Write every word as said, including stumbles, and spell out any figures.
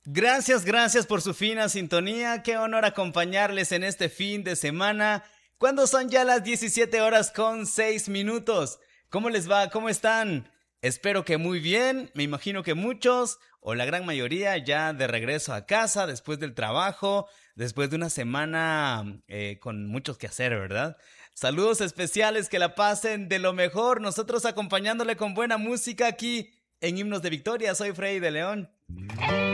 Gracias, gracias por su fina sintonía. Qué honor acompañarles en este fin de semana, cuando son ya las diecisiete horas con seis minutos. ¿Cómo les va? ¿Cómo están? Espero que muy bien. Me imagino que muchos, o la gran mayoría, ya de regreso a casa después del trabajo, después de una semana eh, con muchos que hacer, ¿verdad? Saludos especiales, que la pasen de lo mejor. Nosotros acompañándole con buena música aquí en Himnos de Victoria. Soy Freddy de León.